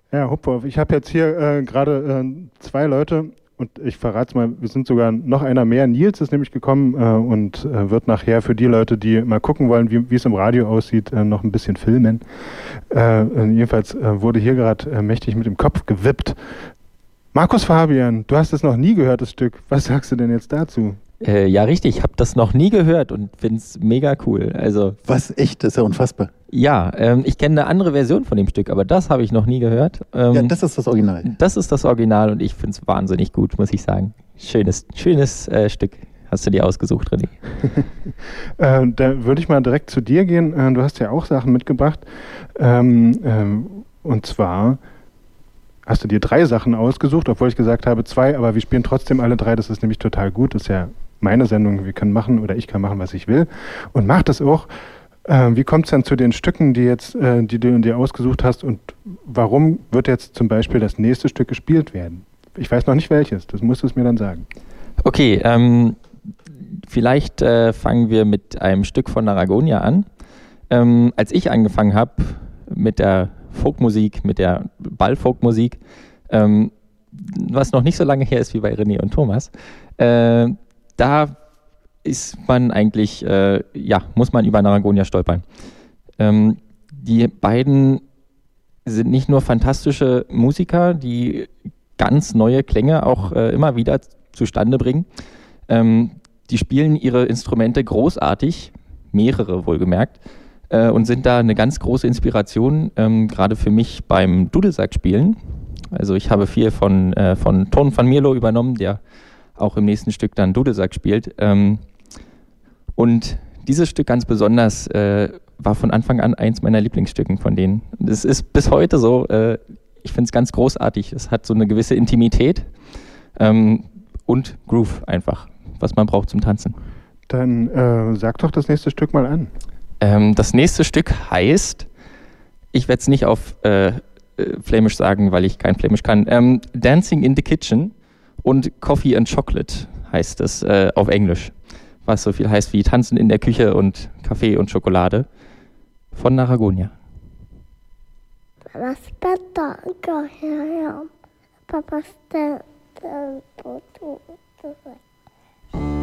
Ja, Hupfhoff. Ich habe jetzt hier gerade zwei Leute und ich verrate es mal, wir sind sogar noch einer mehr. Nils ist nämlich gekommen und wird nachher für die Leute, die mal gucken wollen, wie es im Radio aussieht, noch ein bisschen filmen. Jedenfalls wurde hier gerade mächtig mit dem Kopf gewippt. Markus Fabian, du hast es noch nie gehört, das Stück. Was sagst du denn jetzt dazu? Ja, richtig. Ich habe das noch nie gehört und finde es mega cool. Also, Was, echt? Das ist ja unfassbar. ja, ich kenne eine andere Version von dem Stück, aber das habe ich noch nie gehört. Ja, das ist das Original. Das ist das Original und ich finde es wahnsinnig gut, muss ich sagen. Schönes Stück hast du dir ausgesucht, René. Da würde ich mal direkt zu dir gehen. Du hast ja auch Sachen mitgebracht. Und zwar hast du dir 3 Sachen ausgesucht, obwohl ich gesagt habe 2, aber wir spielen trotzdem alle 3. Das ist nämlich total gut. Das ist ja meine Sendung. Wir können machen oder ich kann machen, was ich will. Und mach das auch. Wie kommt es dann zu den Stücken, die du dir ausgesucht hast und warum wird jetzt zum Beispiel das nächste Stück gespielt werden? Ich weiß noch nicht welches, das musst du es mir dann sagen. Okay, vielleicht fangen wir mit einem Stück von Aragonia an. Als ich angefangen habe mit der Folkmusik, mit der Ballfolkmusik, was noch nicht so lange her ist wie bei René und Thomas, da ist man eigentlich, muss man über Aragonia stolpern. Die beiden sind nicht nur fantastische Musiker, die ganz neue Klänge auch immer wieder zustande bringen. Die spielen ihre Instrumente großartig, mehrere wohlgemerkt, und sind da eine ganz große Inspiration, gerade für mich beim Dudelsackspielen. Also ich habe viel von Ton van Mierlo übernommen, der auch im nächsten Stück dann Dudelsack spielt. Und dieses Stück ganz besonders war von Anfang an eins meiner Lieblingsstücken von denen. Es ist bis heute so, ich finde es ganz großartig. Es hat so eine gewisse Intimität und Groove einfach, was man braucht zum Tanzen. Dann sag doch das nächste Stück mal an. Das nächste Stück heißt, ich werde es nicht auf Flämisch sagen, weil ich kein Flämisch kann, Dancing in the Kitchen und Coffee and Chocolate heißt es auf Englisch, was so viel heißt wie Tanzen in der Küche und Kaffee und Schokolade von Aragonia. Papa